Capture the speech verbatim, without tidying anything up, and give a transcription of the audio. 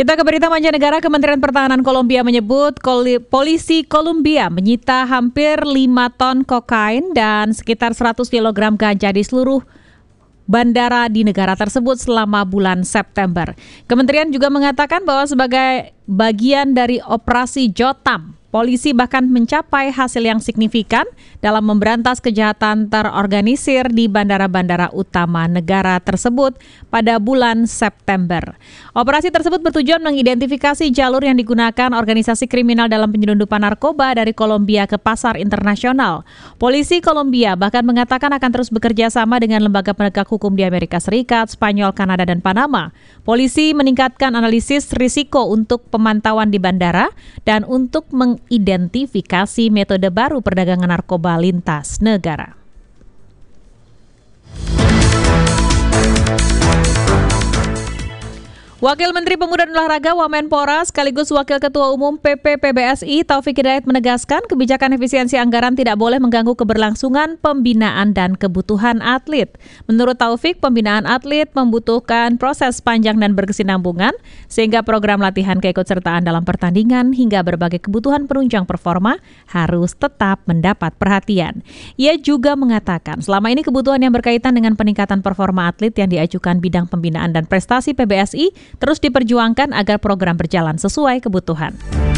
Kita ke berita mancanegara. Kementerian Pertahanan Kolombia menyebut polisi Kolombia menyita hampir lima ton kokain dan sekitar seratus kilogram ganja di seluruh bandara di negara tersebut selama bulan September. Kementerian juga mengatakan bahwa sebagai bagian dari operasi Jotam, polisi bahkan mencapai hasil yang signifikan dalam memberantas kejahatan terorganisir di bandara-bandara utama negara tersebut pada bulan September. Operasi tersebut bertujuan mengidentifikasi jalur yang digunakan organisasi kriminal dalam penyelundupan narkoba dari Kolombia ke pasar internasional. Polisi Kolombia bahkan mengatakan akan terus bekerja sama dengan lembaga penegak hukum di Amerika Serikat, Spanyol, Kanada, dan Panama. Polisi meningkatkan analisis risiko untuk pemantauan di bandara dan untuk mengidentifikasi metode baru perdagangan narkoba lintas negara. Wakil Menteri Pemuda dan Olahraga Wamenpora sekaligus Wakil Ketua Umum P P P B S I Taufik Hidayat menegaskan kebijakan efisiensi anggaran tidak boleh mengganggu keberlangsungan pembinaan dan kebutuhan atlet. Menurut Taufik, pembinaan atlet membutuhkan proses panjang dan berkesinambungan sehingga program latihan keikutsertaan dalam pertandingan hingga berbagai kebutuhan penunjang performa harus tetap mendapat perhatian. Ia juga mengatakan selama ini kebutuhan yang berkaitan dengan peningkatan performa atlet yang diajukan bidang pembinaan dan prestasi P B S I terus diperjuangkan agar program berjalan sesuai kebutuhan.